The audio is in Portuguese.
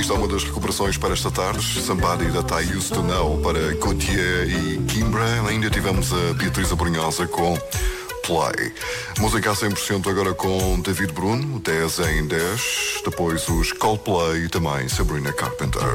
está uma das recuperações para esta tarde. Somebody That I Used To Know para Gautier e Kimbra. Ainda tivemos a Beatriz Abrunhosa com Play. Música a 100% agora com David Bruno, 10 em 10. Depois os Coldplay e também Sabrina Carpenter.